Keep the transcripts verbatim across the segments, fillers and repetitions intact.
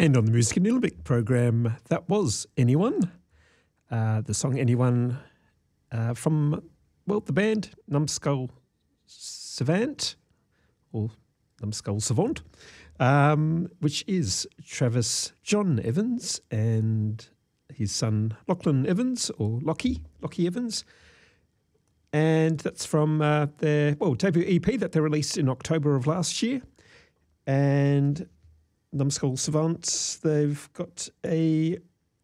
And on the Music in Olympic program, that was Anyone. Uh, the song Anyone uh, from, well, the band Numbskull Savant, or Numbskull Savant, um, which is Travis John Evans and his son Lachlan Evans, or Lockie, Lockie Evans. And that's from uh, their, well, debut E P that they released in October of last year. And Numbskull Savants, they've got a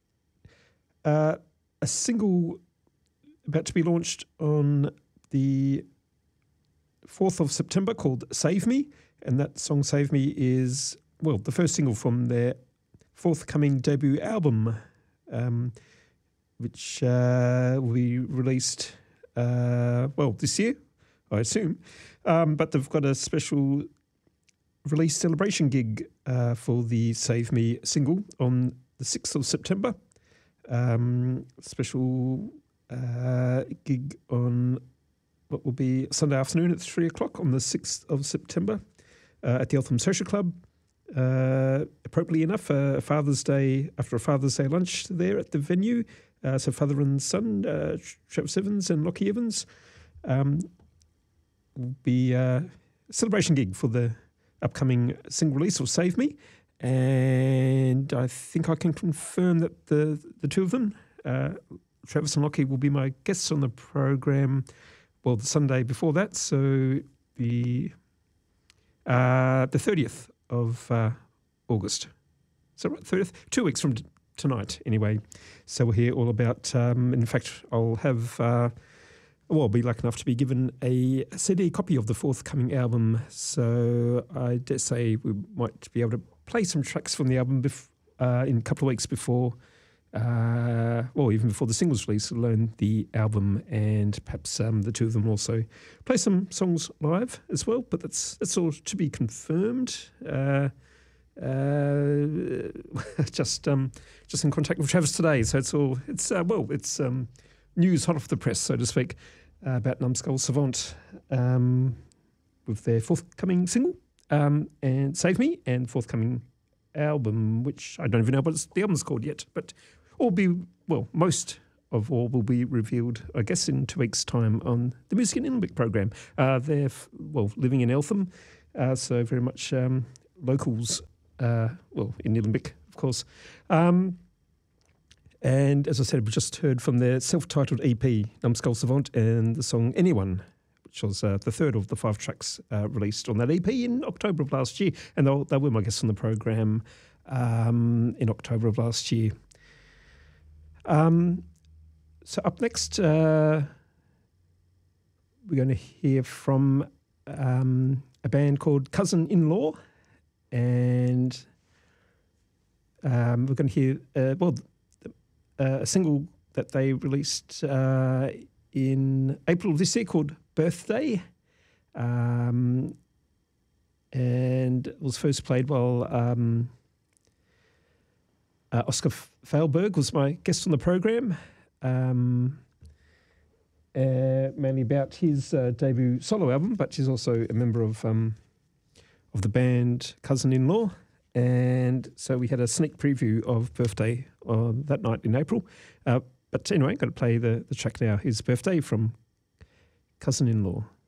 uh, a single about to be launched on the fourth of September called Save Me, and that song Save Me is, well, the first single from their forthcoming debut album, um, which uh, will be released, uh, well, this year, I assume, um, but they've got a special release celebration gig uh, for the Save Me single on the sixth of September. Um, special uh, gig on what will be Sunday afternoon at three o'clock on the sixth of September uh, at the Eltham Social Club. Uh, appropriately enough, uh, Father's Day, after a Father's Day lunch there at the venue. Uh, so father and son, uh, Travis Evans and Lockie Evans, um, will be a celebration gig for the upcoming single release of Save Me. And I think I can confirm that the the two of them, uh, Travis and Lockie, will be my guests on the program, well, the Sunday before that, so the uh, the thirtieth of uh, August. Is that right? thirtieth? Two weeks from t- tonight, anyway. So we'll hear all about, um, in fact, I'll have... Uh, Well, I'll be lucky enough to be given a C D copy of the forthcoming album, so I dare say we might be able to play some tracks from the album bef- uh, in a couple of weeks before, uh, well, even before the singles release, learn the album, and perhaps um, the two of them also play some songs live as well, but that's that's all to be confirmed. Uh, uh, just um, just in contact with Travis today, so it's all, it's, uh, well, it's um, news hot off the press, so to speak. Uh, about Numbskull Savant um, with their forthcoming single um, and Save Me, and forthcoming album, which I don't even know what the album's called yet, but all be, well, most of all will be revealed, I guess, in two weeks' time on the Music in Olympic program. Uh, they're, f- well, living in Eltham, uh, so very much um, locals, uh, well, in Olympic, of course. Um, And as I said, we just heard from their self-titled E P, Numbskull Savant, and the song Anyone, which was uh, the third of the five tracks uh, released on that E P in October of last year. And they, they were my guests on the program um, in October of last year. Um, so up next, uh, we're going to hear from um, a band called Cousin-in-Law. And um, we're going to hear, uh, well... Uh, a single that they released uh, in April of this year called Birthday, um, and it was first played while um, uh, Oscar Failberg was my guest on the program, um, uh, mainly about his uh, debut solo album, but he's also a member of um, of the band Cousin-in-Law. And so we had a sneak preview of Birthday on that night in April. Uh, but anyway, I'm going to play the, the track now. His Birthday from Cousin-in-Law.